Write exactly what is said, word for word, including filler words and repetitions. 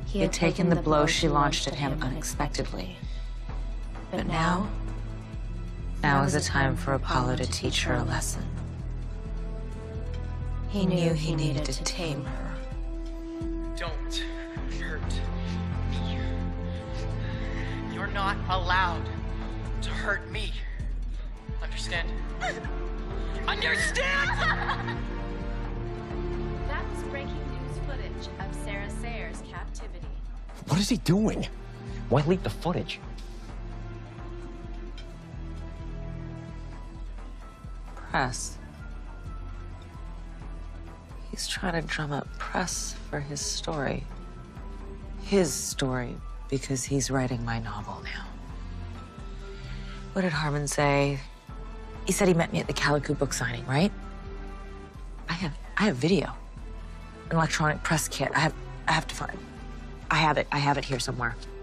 He had taken the blow she launched at him unexpectedly. But now, now is the time for Apollo to teach her a lesson. He knew he needed to tame her. Don't hurt me. You're not allowed to hurt me. Understand? Understand? That was breaking news footage of Sarah Sayers' captivity. What is he doing? Why leak the footage? Press. He's trying to drum up press for his story. His story, because he's writing my novel now. What did Harmon say? He said he met me at the Calico book signing, right? I have, I have video. An electronic press kit. I have, I have to find. I have it. I have it here somewhere.